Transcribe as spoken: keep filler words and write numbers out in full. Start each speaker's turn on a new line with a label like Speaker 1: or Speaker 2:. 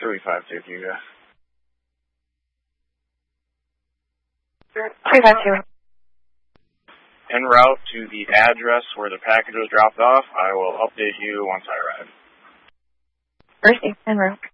Speaker 1: three five two, Hugo.
Speaker 2: three five two.
Speaker 1: En route to the address where the package was dropped off. I will update you once I arrive.
Speaker 2: Received. En route.